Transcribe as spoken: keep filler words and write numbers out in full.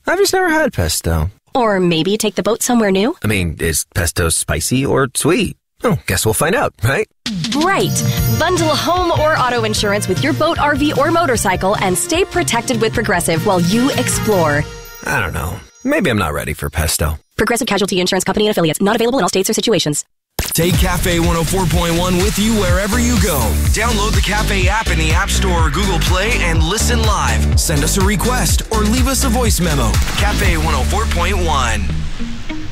I've just never had pesto. Or maybe take the boat somewhere new? I mean, is pesto spicy or sweet? Oh, guess we'll find out, right? Right. Bundle home or auto insurance with your boat, R V, or motorcycle and stay protected with Progressive while you explore. I don't know. Maybe I'm not ready for pesto. Progressive Casualty Insurance Company and Affiliates. Not available in all states or situations. Take Cafe one oh four point one with you wherever you go. Download the Cafe app in the App Store or Google Play and listen live. Send us a request or leave us a voice memo. Cafe one oh four point one.